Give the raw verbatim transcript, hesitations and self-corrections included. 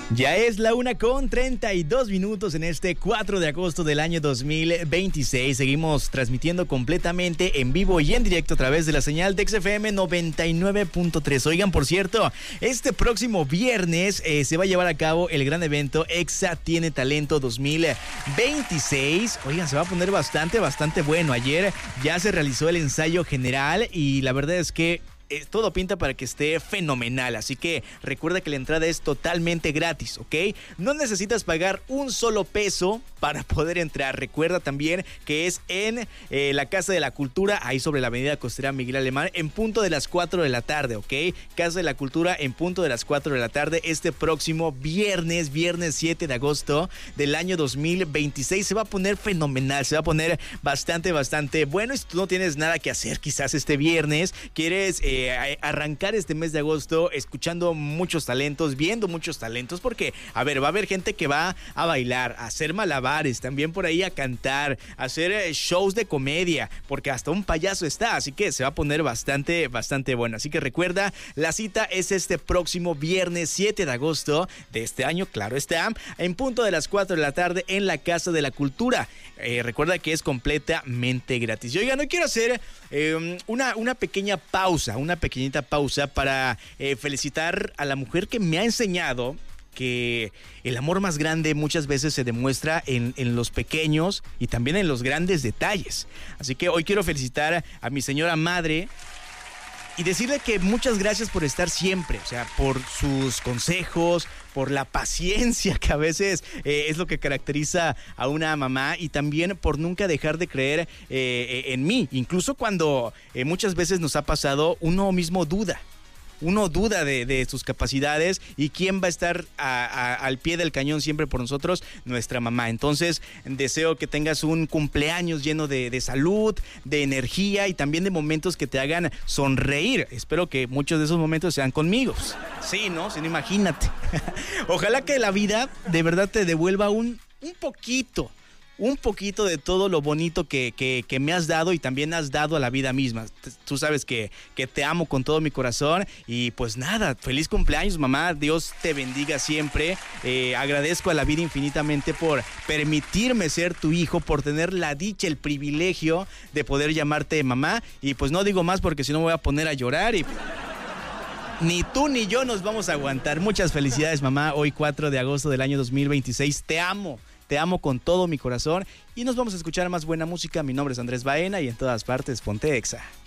Ya es la una con treinta y dos minutos en este cuatro de agosto del año dos mil veintiséis. Seguimos transmitiendo completamente en vivo y en directo a través de la señal de X F M noventa y nueve punto tres. Oigan, por cierto, este próximo viernes eh, se va a llevar a cabo el gran evento Exa Tiene Talento dos mil veintiséis. Oigan, se va a poner bastante, bastante bueno. Ayer ya se realizó el ensayo general y la verdad es que Eh, todo pinta para que esté fenomenal, así que recuerda que la entrada es totalmente gratis, ¿ok? No necesitas pagar un solo peso para poder entrar. Recuerda también que es en eh, la Casa de la Cultura, ahí sobre la avenida Costera Miguel Alemán, en punto de las cuatro de la tarde, ¿ok? Casa de la Cultura en punto de las cuatro de la tarde este próximo viernes, viernes siete de agosto del año dos mil veintiséis. Se va a poner fenomenal, se va a poner bastante, bastante bueno. Y si tú no tienes nada que hacer quizás este viernes, quieres eh, arrancar este mes de agosto escuchando muchos talentos, viendo muchos talentos, porque, a ver, va a haber gente que va a bailar, a hacer malabares, también por ahí a cantar, a hacer shows de comedia, porque hasta un payaso está, así que se va a poner bastante, bastante bueno. Así que recuerda, la cita es este próximo viernes siete de agosto de este año, claro está, en punto de las cuatro de la tarde en la Casa de la Cultura. Eh, recuerda que es completamente gratis. Yo, oiga, no quiero hacer eh, una, una pequeña pausa, una pequeñita pausa para eh, felicitar a la mujer que me ha enseñado que el amor más grande muchas veces se demuestra en, en los pequeños y también en los grandes detalles. Así que hoy quiero felicitar a mi señora madre y decirle que muchas gracias por estar siempre, o sea, por sus consejos, por la paciencia que a veces eh, es lo que caracteriza a una mamá, y también por nunca dejar de creer eh, en mí, incluso cuando eh, muchas veces nos ha pasado, uno mismo duda. Uno duda de, de sus capacidades, y quién va a estar a, a, al pie del cañón siempre por nosotros, nuestra mamá. Entonces deseo que tengas un cumpleaños lleno de, de salud, de energía y también de momentos que te hagan sonreír. Espero que muchos de esos momentos sean conmigo. Sí, ¿no? Si no, imagínate. Ojalá que la vida de verdad te devuelva un, un poquito. un poquito de todo lo bonito que, que, que me has dado y también has dado a la vida misma. Tú sabes que, que te amo con todo mi corazón y pues nada, feliz cumpleaños, mamá, Dios te bendiga siempre. Eh, agradezco a la vida infinitamente por permitirme ser tu hijo, por tener la dicha, el privilegio de poder llamarte mamá, y pues no digo más porque si no me voy a poner a llorar y ni tú ni yo nos vamos a aguantar. Muchas felicidades, mamá, hoy cuatro de agosto del año dos mil veintiséis, te amo. Te amo con todo mi corazón y nos vamos a escuchar más buena música. Mi nombre es Andrés Baena y en todas partes ponte Exa.